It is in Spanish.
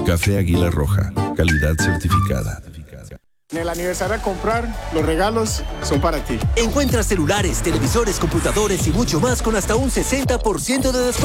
Café Águila Roja, calidad certificada. En el aniversario a comprar, los regalos son para ti. Encuentra celulares, televisores, computadores y mucho más con hasta un 60% de descuento.